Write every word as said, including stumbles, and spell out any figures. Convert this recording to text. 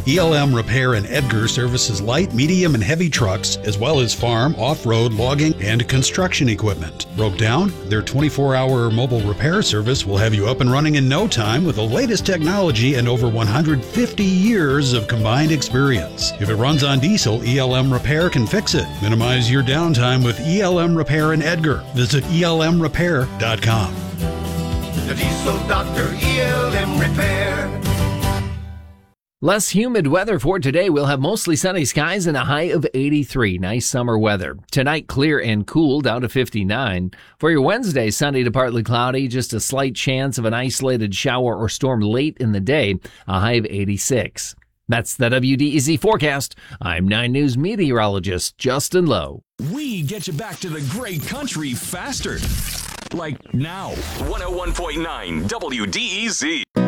E L M Repair in Edgar services light, medium, and heavy trucks, as well as farm, off-road, logging, and construction equipment. Broke down? Their twenty-four hour mobile repair service will have you up and running in no time with the latest technology and over one hundred fifty years of combined experience. If it runs on diesel, E L M Repair can fix it. Minimize your downtime with E L M Repair in Edgar. Visit E L M repair dot com. The Diesel Doctor, E L M Repair. Less humid weather for today. We'll have mostly sunny skies and a high of eighty-three. Nice summer weather. Tonight, clear and cool, down to fifty-nine. For your Wednesday, sunny to partly cloudy. Just a slight chance of an isolated shower or storm late in the day. A high of eighty-six. That's the W D E Z forecast. I'm nine News meteorologist Justin Lowe. We get you back to the great country faster. Like now. one oh one point nine W D E Z.